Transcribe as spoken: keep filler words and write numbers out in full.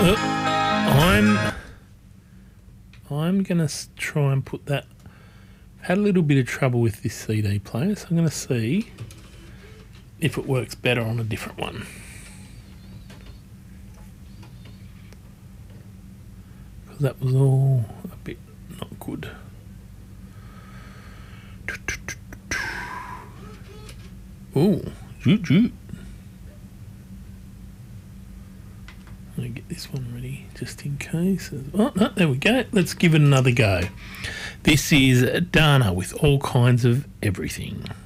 Uh, I'm I'm gonna try and put that. I've had a little bit of trouble with this C D player, so I'm gonna see if it works better on a different one. Because that was all a bit not good. Oh, joot joot. Let me get this one ready just in case. Oh, no, there we go. Let's give it another go. This is Dana with all kinds of everything.